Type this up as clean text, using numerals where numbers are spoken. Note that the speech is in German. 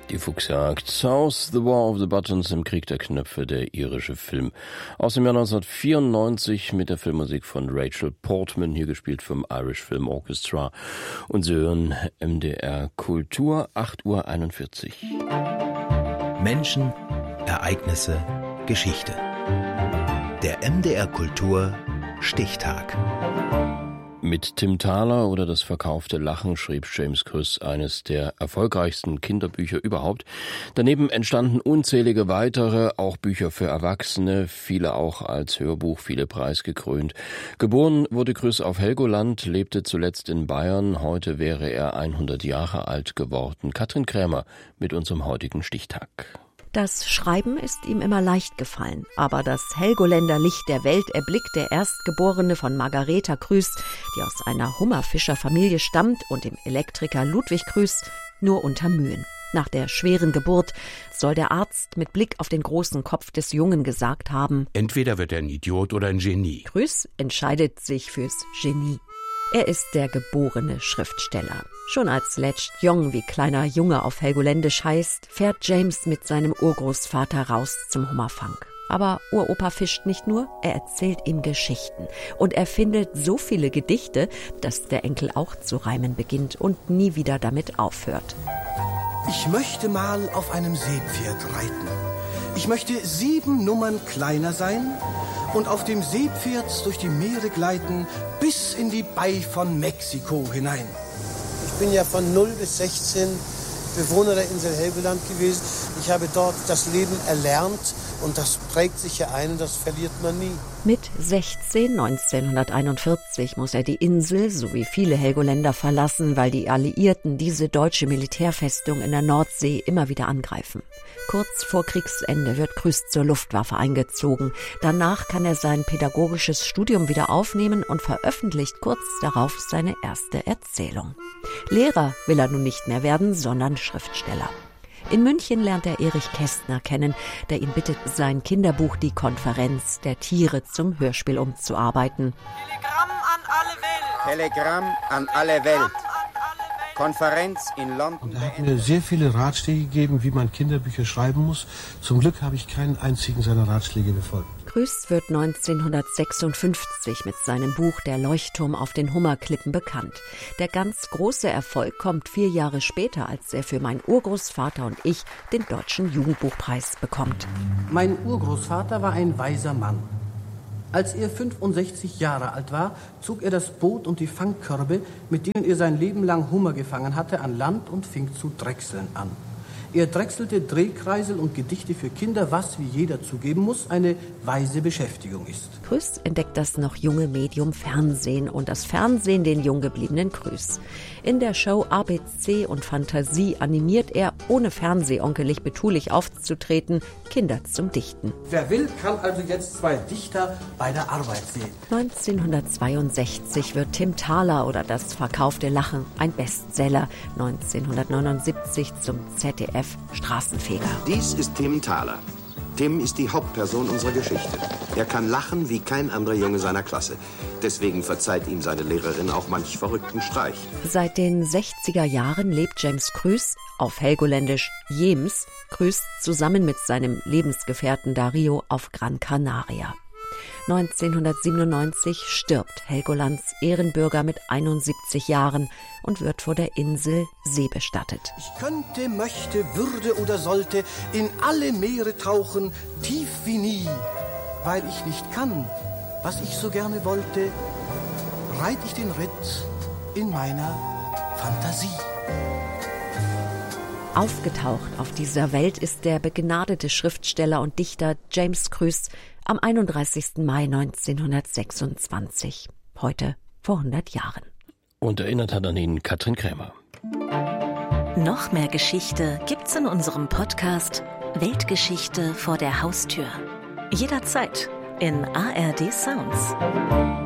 Die Fuchsjagd, South, The War of the Buttons, im Krieg der Knöpfe, der irische Film. Aus dem Jahr 1994 mit der Filmmusik von Rachel Portman, hier gespielt vom Irish Film Orchestra. Und Sie hören MDR Kultur, 8:41 Uhr. Menschen, Ereignisse, Geschichte. Der MDR Kultur Stichtag. Mit Tim Thaler oder Das verkaufte Lachen schrieb James Krüss eines der erfolgreichsten Kinderbücher überhaupt. Daneben entstanden unzählige weitere, auch Bücher für Erwachsene, viele auch als Hörbuch, viele preisgekrönt. Geboren wurde Krüss auf Helgoland, lebte zuletzt in Bayern. Heute wäre er 100 Jahre alt geworden. Katrin Krämer mit unserem heutigen Stichtag. Das Schreiben ist ihm immer leicht gefallen, aber das Helgoländer Licht der Welt erblickt der Erstgeborene von Margaretha Krüss, die aus einer Hummerfischerfamilie stammt, und dem Elektriker Ludwig Krüss nur unter Mühen. Nach der schweren Geburt soll der Arzt mit Blick auf den großen Kopf des Jungen gesagt haben: Entweder wird er ein Idiot oder ein Genie. Krüss entscheidet sich fürs Genie. Er ist der geborene Schriftsteller. Schon als Letsch Jong, wie kleiner Junge auf Helgoländisch heißt, fährt James mit seinem Urgroßvater raus zum Hummerfang. Aber Uropa fischt nicht nur, er erzählt ihm Geschichten. Und er findet so viele Gedichte, dass der Enkel auch zu reimen beginnt und nie wieder damit aufhört. Ich möchte mal auf einem Seepferd reiten. Ich möchte 7 Nummern kleiner sein und auf dem Seepferd durch die Meere gleiten, bis in die Bai von Mexiko hinein. Ich bin ja von 0 bis 16 Bewohner der Insel Helgoland gewesen. Ich habe dort das Leben erlernt und das prägt sich ja ein und das verliert man nie. Mit 16, 1941, muss er die Insel sowie viele Helgoländer verlassen, weil die Alliierten diese deutsche Militärfestung in der Nordsee immer wieder angreifen. Kurz vor Kriegsende wird Krüss zur Luftwaffe eingezogen. Danach kann er sein pädagogisches Studium wieder aufnehmen und veröffentlicht kurz darauf seine erste Erzählung. Lehrer will er nun nicht mehr werden, sondern Schriftsteller. In München lernt er Erich Kästner kennen, der ihn bittet, sein Kinderbuch Die Konferenz der Tiere zum Hörspiel umzuarbeiten. Telegramm an alle Welt. Telegramm an alle Welt. Konferenz in London. Und er hat mir sehr viele Ratschläge gegeben, wie man Kinderbücher schreiben muss. Zum Glück habe ich keinen einzigen seiner Ratschläge befolgt. Krüss wird 1956 mit seinem Buch Der Leuchtturm auf den Hummerklippen bekannt. Der ganz große Erfolg kommt 4 Jahre später, als er für Mein Urgroßvater und ich den Deutschen Jugendbuchpreis bekommt. Mein Urgroßvater war ein weiser Mann. Als er 65 Jahre alt war, zog er das Boot und die Fangkörbe, mit denen er sein Leben lang Hummer gefangen hatte, an Land und fing zu drechseln an. Er drechselte Drehkreisel und Gedichte für Kinder, was, wie jeder zugeben muss, eine weise Beschäftigung ist. Krüss entdeckt das noch junge Medium Fernsehen und das Fernsehen den jung gebliebenen Krüss. In der Show ABC und Fantasie animiert er, ohne fernsehonkelig betulich aufzutreten, Kinder zum Dichten. Wer will, kann also jetzt 2 Dichter bei der Arbeit sehen. 1962 wird Tim Thaler oder Das verkaufte Lachen ein Bestseller. 1979 zum ZDF Straßenfeger. Dies ist Tim Thaler. Tim ist die Hauptperson unserer Geschichte. Er kann lachen wie kein anderer Junge seiner Klasse. Deswegen verzeiht ihm seine Lehrerin auch manch verrückten Streich. Seit den 60er Jahren lebt James Krüss, auf Helgoländisch Jems, Krüss zusammen mit seinem Lebensgefährten Dario auf Gran Canaria. 1997 stirbt Helgolands Ehrenbürger mit 71 Jahren und wird vor der Insel seebestattet. Ich könnte, möchte, würde oder sollte in alle Meere tauchen, tief wie nie. Weil ich nicht kann, was ich so gerne wollte, reit ich den Ritt in meiner Fantasie. Aufgetaucht auf dieser Welt ist der begnadete Schriftsteller und Dichter James Krüss am 31. Mai 1926, heute vor 100 Jahren. Und erinnert hat an ihn Katrin Krämer. Noch mehr Geschichte gibt's in unserem Podcast Weltgeschichte vor der Haustür. Jederzeit in ARD Sounds.